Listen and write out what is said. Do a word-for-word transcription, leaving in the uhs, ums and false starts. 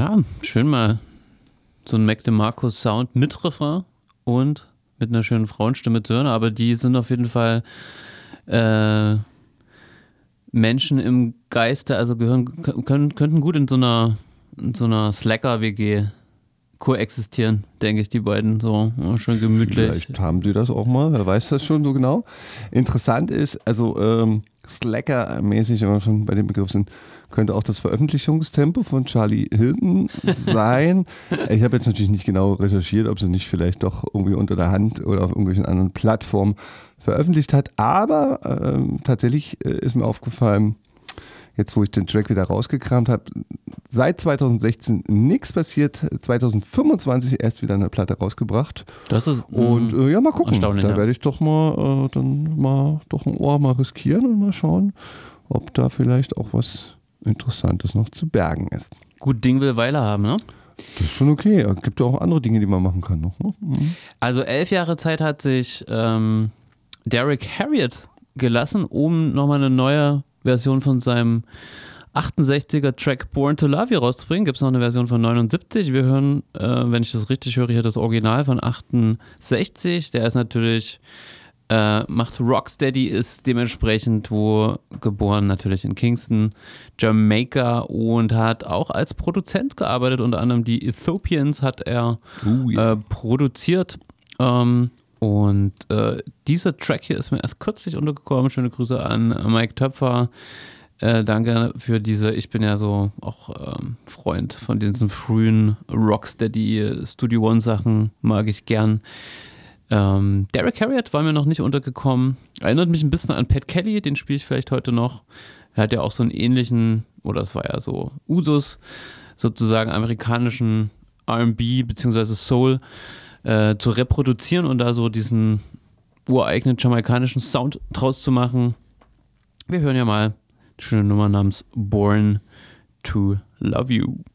Ja, schön mal so ein Mac DeMarco Sound mit Refrain und mit einer schönen Frauenstimme zu hören, aber die sind auf jeden Fall äh, Menschen im Geiste, also gehören, können, könnten gut in so einer, in so einer Slacker-W G koexistieren, denke ich, die beiden so, oh, schön gemütlich. Vielleicht haben sie das auch mal, wer weiß das schon so genau. Interessant ist, also ähm, Slacker-mäßig, wenn wir schon bei dem Begriff sind, könnte auch das Veröffentlichungstempo von Charlie Hilton sein. Ich habe jetzt natürlich nicht genau recherchiert, ob sie nicht vielleicht doch irgendwie unter der Hand oder auf irgendwelchen anderen Plattformen veröffentlicht hat, aber ähm, tatsächlich äh, ist mir aufgefallen, jetzt wo ich den Track wieder rausgekramt habe, seit zwanzig sechzehn nichts passiert, zwanzig fünfundzwanzig erst wieder eine Platte rausgebracht. Das ist und äh, ja, mal gucken, da ja. werde ich doch mal äh, dann mal doch ein Ohr mal riskieren und mal schauen, ob da vielleicht auch was Interessantes noch zu bergen ist. Gut Ding will Weile haben, ne? Das ist schon okay. Es gibt ja auch andere Dinge, die man machen kann noch. Ne? Mhm. Also elf Jahre Zeit hat sich ähm, Derek Harriott gelassen, um nochmal eine neue Version von seinem achtundsechziger Track Born to Love You rauszubringen. Gibt es noch eine Version von neunundsiebzig. Wir hören, äh, wenn ich das richtig höre, hier das Original von achtundsechzig. Der ist natürlich, äh, macht Rocksteady, ist dementsprechend wo geboren, natürlich in Kingston, Jamaika, und hat auch als Produzent gearbeitet. Unter anderem die Ethiopians hat er uh, yeah. äh, produziert. Ähm, und äh, dieser Track hier ist mir erst kürzlich untergekommen. Schöne Grüße an Mike Töpfer. Äh, danke für diese, ich bin ja so auch ähm, Freund von diesen frühen Rocksteady Studio One Sachen, mag ich gern. Ähm, Derek Harriott war mir noch nicht untergekommen. Erinnert mich ein bisschen an Pat Kelly, den spiele ich vielleicht heute noch. Er hat ja auch so einen ähnlichen, oder es war ja so Usus, sozusagen amerikanischen R and B bzw. Soul äh, zu reproduzieren und da so diesen ureigenen jamaikanischen Sound draus zu machen. Wir hören ja mal eine schöne Nummer namens Born to Love You.